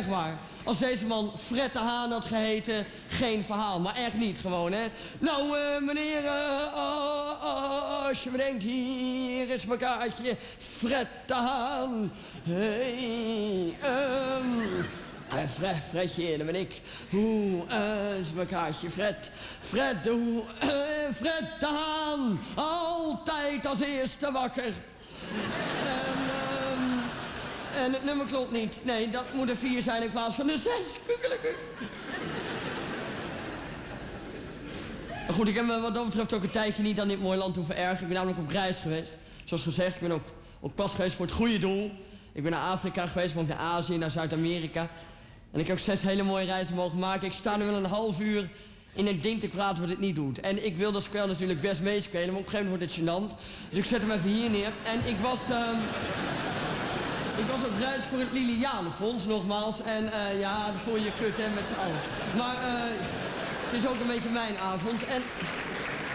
Echt waar. Als deze man Fred de Haan had geheten, geen verhaal. Maar echt niet gewoon, hè. Nou, meneer, als je bedenkt, hier is mijn kaartje. Fred de Haan. Hey, Fredje, dat ben ik. Hoe is mijn kaartje, Fred? Fred de Haan. Altijd als eerste wakker. En het nummer klopt niet. Nee, dat moet een 4 zijn in plaats van een 6. Kukkelijke. Goed, ik heb me wat dat betreft ook een tijdje niet aan dit mooie land hoeven ergeren. Ik ben namelijk op reis geweest. Zoals gezegd, ik ben ook pas geweest voor het goede doel. Ik ben naar Afrika geweest, maar ook naar Azië, naar Zuid-Amerika. En ik heb ook 6 hele mooie reizen mogen maken. Ik sta nu wel een half uur in een ding te praten wat het niet doet. En ik wil dat spel natuurlijk best meespelen, maar op een gegeven moment wordt het gênant. Dus ik zet hem even hier neer. En ik was op reis voor het Lilianenfonds, nogmaals. En ja, dan voel je je kut, hè, met z'n allen. Maar het is ook een beetje mijn avond. En